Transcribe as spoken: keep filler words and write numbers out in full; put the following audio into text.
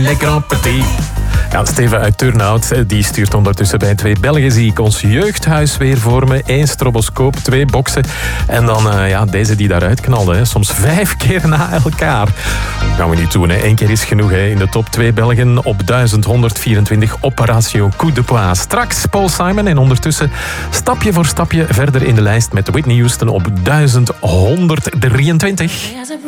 Le Grand Petit. Ja, Steven uit Turnhout die stuurt ondertussen bij twee Belgen zie ik ons jeugdhuis weer vormen. Eén stroboscoop, twee boksen. En dan uh, ja, deze die daaruit knalden. Hè. Soms vijf keer na elkaar. Dat gaan we niet doen. Hè. Eén keer is genoeg. Hè. In de top twee Belgen op duizend honderdvierentwintig Operatio Coup de Poing. Straks Paul Simon en ondertussen stapje voor stapje verder in de lijst met Whitney Houston op duizend honderddrieëntwintig.